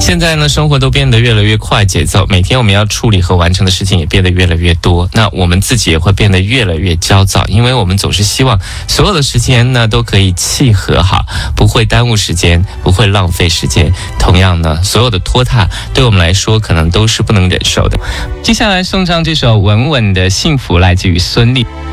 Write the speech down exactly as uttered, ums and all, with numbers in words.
现在呢，生活都变得越来越快节奏，每天我们要处理和完成的事情也变得越来越多，那我们自己也会变得越来越焦躁，因为我们总是希望所有的时间呢都可以契合好，不会耽误时间，不会浪费时间。同样呢，所有的拖沓对我们来说可能都是不能忍受的。接下来送上这首稳稳的幸福，来自于孙俪。